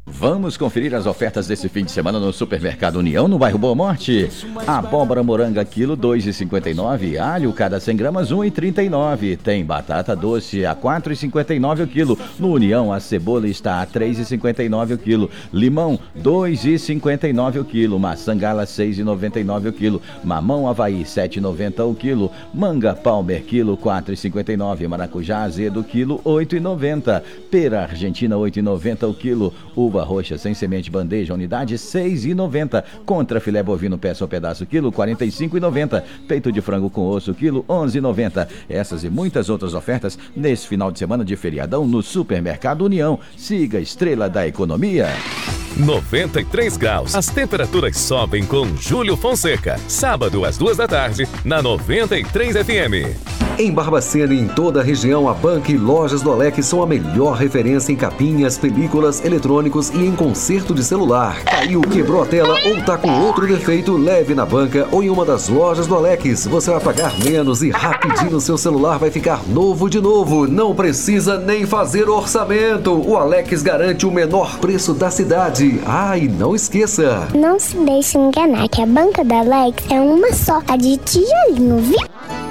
Vamos conferir as ofertas desse fim de semana no Supermercado União, no bairro Boa Morte. Abóbora moranga quilo 2,59, alho cada 100 gramas 1,39. Tem batata doce a 4,59 o quilo. No União a cebola está a 3,59 o quilo. Limão 2,59 o quilo. Maçã gala 6,99 o quilo. Mamão Havaí 7,90 o quilo. Manga Palmer quilo 4,59. Maracujá azedo quilo 8,90. Pera argentina 8,90 o quilo. Uva roxa sem semente bandeja, unidade 6,90. Contra filé bovino peça ou pedaço quilo 45,90. Peito de frango com osso quilo 11,90. Essas e muitas outras ofertas nesse final de semana de feriadão no Supermercado União. Siga a Estrela da Economia. 93 graus. As temperaturas sobem com Júlio Fonseca. Sábado às 2 da tarde na 93 FM. Em Barbacena e em toda a região, a Banca e Lojas do Alex são a melhor referência em capinhas, películas, eletrônicos e em conserto de celular. Caiu, quebrou a tela ou tá com outro defeito, leve na banca ou em uma das lojas do Alex. Você vai pagar menos e rapidinho seu celular vai ficar novo de novo. Não precisa nem fazer orçamento. O Alex garante o menor preço da cidade. Ah, e não esqueça. Não se deixe enganar que a Banca da Alex é uma só, a de tijolinho, viu?